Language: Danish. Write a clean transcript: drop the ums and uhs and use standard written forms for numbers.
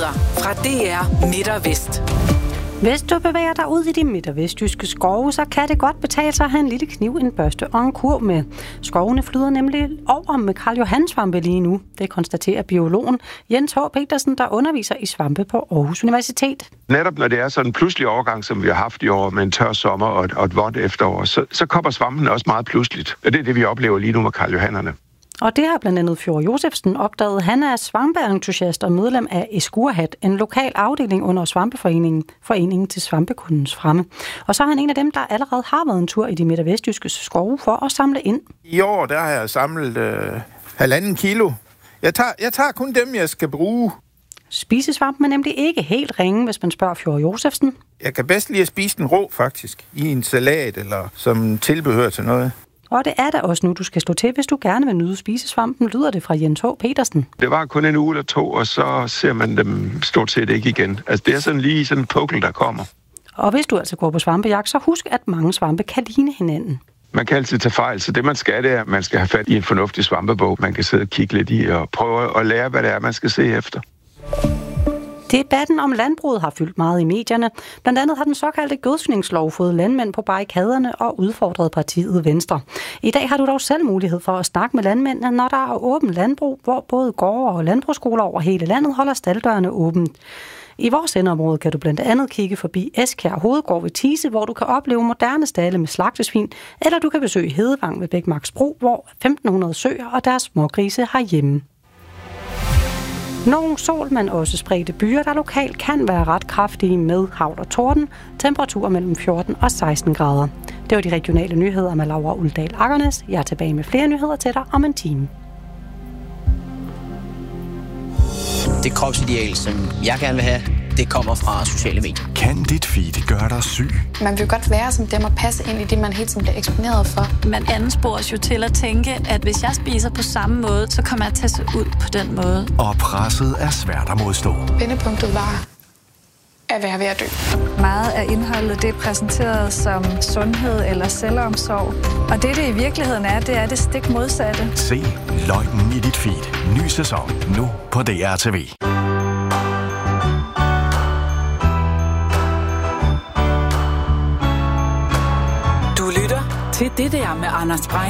nyheder fra DR Midt og Vest. Hvis du bevæger dig ud i de midt- og vestjyske skove, så kan det godt betale sig at have en lille kniv, en børste og en kurv med. Skovene flyder nemlig over med Karl Johan svampe lige nu. Det konstaterer biologen Jens H. Petersen, der underviser i svampe på Aarhus Universitet. Netop når det er sådan en pludselig overgang, som vi har haft i år med en tør sommer og et vådt efterår, så kommer svampene også meget pludseligt. Og det er det, vi oplever lige nu med Karl Johannerne. Og det har blandt andet Fjord Josefsen opdaget. Han er svampeentusiast og medlem af Eskurhat, en lokal afdeling under Svampeforeningen, Foreningen til Svampekundens Fremme. Og så er han en af dem, der allerede har været en tur i de midt- og vestjyske skove for at samle ind. I år der har jeg samlet 1,5 kilo. Jeg tager kun dem, jeg skal bruge. Spisesvampen er nemlig ikke helt ringe, hvis man spørger Fjord Josefsen. Jeg kan bedst lide at spise den rå, faktisk. I en salat eller som tilbehør til noget. Og det er da også nu, du skal slå til, hvis du gerne vil nyde spisesvampen, lyder det fra Jens H. Petersen. Det var kun en uge eller to, og så ser man dem stort set ikke igen. Altså det er sådan lige sådan en pukkel, der kommer. Og hvis du altså går på svampejagt, så husk, at mange svampe kan ligne hinanden. Man kan altid tage fejl, så det man skal, det er, at man skal have fat i en fornuftig svampebog. Man kan sidde og kigge lidt i og prøve at lære, hvad det er, man skal se efter. Debatten om landbruget har fyldt meget i medierne. Blandt andet har den såkaldte gødskningslov fået landmænd på barrikaderne og udfordret partiet Venstre. I dag har du dog selv mulighed for at snakke med landmændene, når der er åben landbrug, hvor både gårde og landbrugsskoler over hele landet holder stalddørene åbent. I vores sendeområde kan du blandt andet kigge forbi Eskær Hovedgård ved Tise, hvor du kan opleve moderne stalde med slagtesvin, eller du kan besøge Hedevang ved Bækmarksbro, hvor 1500 søer og deres smågrise har hjemme. Nogle sol, men også spredte byer, der lokalt kan være ret kraftige med hagl og torden. Temperaturer mellem 14 og 16 grader. Det var de regionale nyheder med Laura Uldal Akkernes. Jeg er tilbage med flere nyheder til dig om en time. Det kropsideal, som jeg gerne vil have, det kommer fra sociale medier. Kan dit feed gøre dig syg? Man vil godt være som dem og passe ind i det, man hele tiden bliver eksponeret for. Man anspores jo til at tænke, at hvis jeg spiser på samme måde, så kommer jeg til at se ud på den måde. Og presset er svært at modstå. Vendepunktet var at være ved at dø. Meget af indholdet det er præsenteret som sundhed eller selvomsorg. Og det i virkeligheden er, det er det stik modsatte. Se løgnen i dit feed. Ny sæson nu på DRTV. Du lytter til det der med Anders Brein.